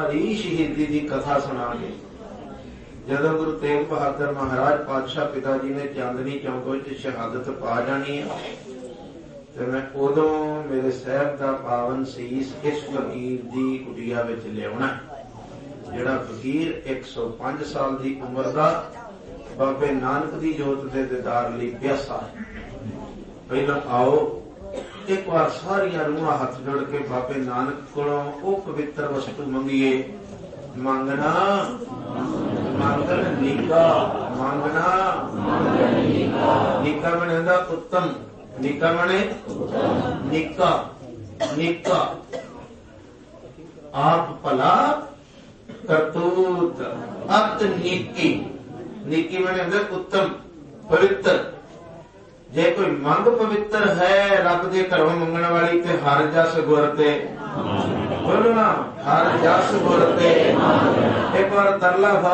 ਦੀ ਸ਼ਹੀਦੀ ਦੀ ਕਥਾ ਸੁਣਾਂਗੇ। ਜਦੋਂ ਗੁਰੂ ਤੇਗ ਬਹਾਦਰ ਮਹਾਰਾਜ ਪਾਤਸ਼ਾਹ ਪਿਤਾ ਜੀ ਨੇ ਚਾਂਦਨੀ ਚੌਂਕ ਵਿੱਚ ਸ਼ਹਾਦਤ ਪਾ ਜਾਣੀ ਹੈ ਤੇ ਮੈਂ ਉਦੋਂ ਮੇਰੇ ਸਾਹਿਬ ਦਾ ਪਾਵਨ ਸੀਸ ਇਸ ਫਕੀਰ ਦੀ ਕੁਟੀਆ ਵਿੱਚ ਲਿਆਉਣਾ, ਜਿਹੜਾ ਫਕੀਰ 105 ਸਾਲ ਦੀ ਉਮਰ ਦਾ ਬਾਬੇ ਨਾਨਕ ਦੀ ਜੋਤ ਦੇ ਦੀਦਾਰ ਲਈ ਪਿਆਸਾ ਹੈ। ਪਹਿਲਾਂ ਆਓ ਇੱਕ ਵਾਰ ਸਾਰੀਆਂ ਰੂਹਾਂ ਹੱਥ ਜੋੜ ਕੇ ਬਾਬੇ ਨਾਨਕ ਕੋਲੋਂ ਉਹ ਪਵਿੱਤਰ ਵਸਤੂ ਮੰਗੀਏ। ਮੰਗਣਾ ਮੰਗਣ ਨੀਕਾ, ਮੰਗਣਾ ਨੀਕਾ ਬਣਦਾ ਉੱਤਮ, ਨੀਕਾ ਬਣੇ ਨੀਕਾ, ਨੀਕਾ ਆਪ ਭਲਾ ਕਰਤੂਤ ਅਤ ਨੀਕੀ, ਨੀਕੀ ਬਣਦਾ ਉੱਤਮ ਪਵਿੱਤਰ। ਜੇ ਕੋਈ ਮੰਗ ਪਵਿੱਤਰ ਹੈ ਰੱਬ ਦੇ ਘਰੋਂ ਮੰਗਣ ਵਾਲੀ ਤੇ ਹਰ ਜਸ ਗੁਰ ਤੇ ਬੋਲਣਾ, ਹਰ ਜਸ ਗੁਰ ਤੇ। ਇੱਕ ਵਾਰ ਤਰਲਾ